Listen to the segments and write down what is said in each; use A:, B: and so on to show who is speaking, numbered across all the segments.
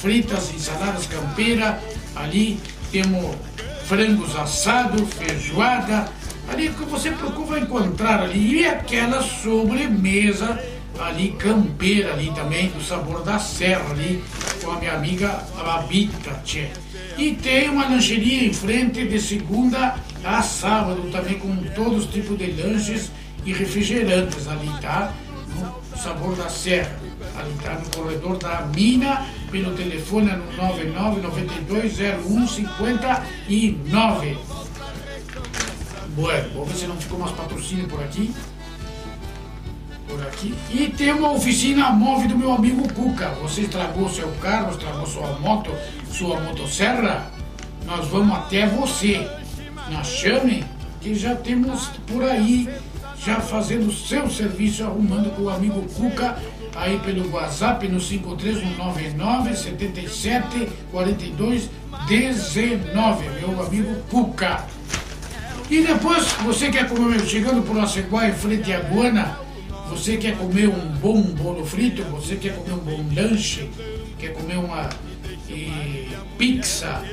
A: fritas e saladas campeira. Ali temos frangos assados, feijoada. Ali que você procura vai encontrar ali. E aquela sobremesa ali campeira ali também, do Sabor da Serra ali, com a minha amiga Babita, tchê. E tem uma lancheria em frente de segunda a sábado também, com todos os tipos de lanches e refrigerantes ali, tá? No Sabor da Serra. Ali tá no corredor da Mina, pelo telefone no 99920159. Bueno, vamos ver se não ficou mais patrocínio por aqui. E tem uma oficina móvel do meu amigo Cuca. Você estragou seu carro, estragou sua moto, sua motosserra, nós vamos até você. Nos chame, que já temos por aí, já fazendo o seu serviço, arrumando com o amigo Cuca, aí pelo WhatsApp no 53199-774219, meu amigo Cuca. E depois, você quer comer, chegando por Aceguá, em frente à Guana, você quer comer um bom bolo frito, você quer comer um bom lanche, quer comer uma pizza,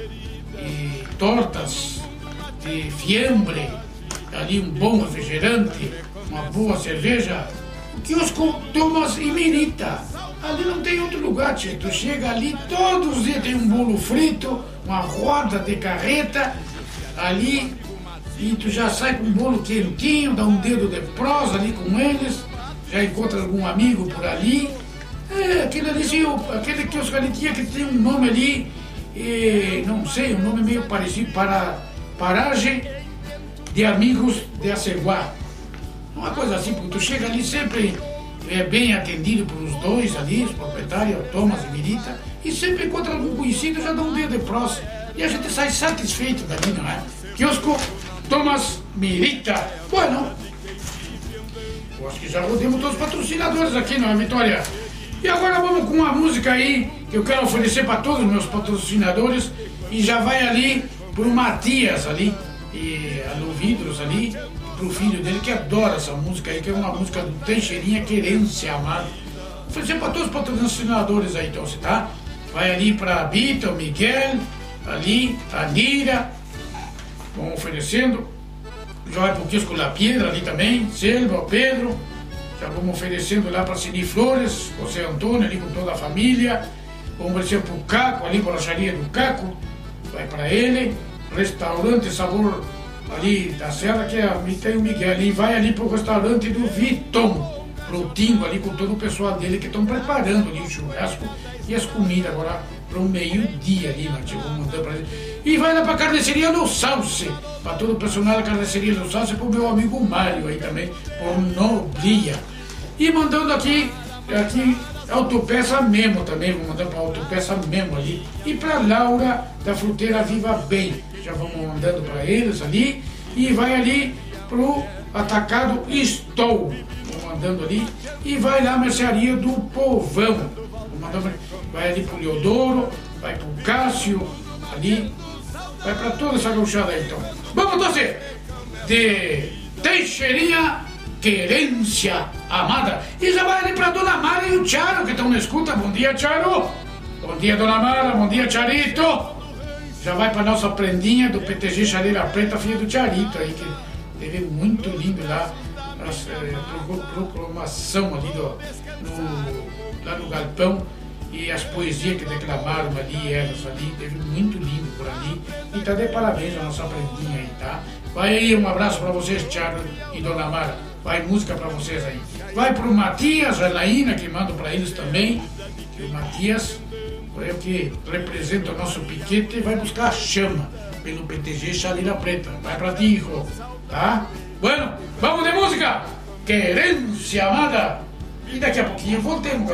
A: tortas, fiambre, ali um bom refrigerante, uma boa cerveja, o quiosco Thomas e Mirita. Ali não tem outro lugar, tchê. Tu chega ali, todos os dias tem um bolo frito, uma roda de carreta, ali, e tu já sai com um bolo quentinho, dá um dedo de prosa ali com eles, já encontra algum amigo por ali. Aquele ali, aquele quiosco ali tinha que tem um nome ali, não sei, um nome meio parecido, para Paragem de Amigos de Aceguá. Uma coisa assim, porque tu chega ali sempre bem atendido por os dois ali, os proprietários, Thomas e Mirita, e sempre encontra algum conhecido, já dá um dedo de próximo. E a gente sai satisfeito dali, não é? Quiosco Thomas Mirita. Bueno, eu acho que já rodemos todos os patrocinadores aqui, não é, Vitória? E agora vamos com uma música aí que eu quero oferecer para todos os meus patrocinadores, e já vai ali pro Matias ali, e Alô Vidros ali, pro filho dele que adora essa música aí, que é uma música do Teixeirinha, Querência Amada. Oferecer para todos os patrocinadores aí, então, você tá? Vai ali pra Bita, o Miguel, ali, a Nira, vão oferecendo. Já vai pro Quisco La Piedra ali também, Selva, o Pedro. Já vamos oferecendo lá para Cini Flores, José Antônio ali com toda a família. Vamos oferecer pro Caco, ali, bolacharia do Caco, vai para ele. Restaurante Sabor ali da Serra, que tem o Miguel ali, vai ali pro restaurante do Viton, pro Tingo ali, com todo o pessoal dele que estão preparando ali o churrasco e as comidas agora pro meio-dia ali, nós vamos mandar pra ele. E vai lá pra Carniceria do Salce, pra todo o personal da Carniceria do Salce, pro meu amigo Mário aí também, por Nobria. E mandando aqui Autopeça Memo também, vou mandar pra Autopeça Memo ali. E pra Laura da Fruteira Viva Bem, já vamos mandando pra eles ali. E vai ali pro Atacado Estou, vou mandando ali. E vai lá a Mercearia do Povão, vou mandando, vai ali pro Leodoro, vai pro Cássio ali, vai pra toda essa gauchada aí então. Vamos torcer de Teixeirinha, Querência Amada. E já vai ali pra Dona Mara e o Charo, que estão na escuta. Bom dia, Charo. Bom dia, Dona Mara. Bom dia, Charito. Já vai pra nossa prendinha do PTG Chaleira Preta, filha do Charito aí, que teve muito lindo lá, a proclamação ali lá no galpão, e as poesias que declamaram ali, elas ali, teve muito lindo por ali. E tá de parabéns a nossa prendinha aí, tá? Vai aí, um abraço pra vocês, Charo e Dona Mara. Vai música pra vocês aí. Vai pro Matias, a Laína, que manda pra eles também. Que o Matias é o que representa o nosso piquete e vai buscar a chama pelo PTG Chaleira Preta. Vai pra ti, hijo. Tá? Bueno, vamos de música! Querência Amada! E daqui a pouquinho voltemos.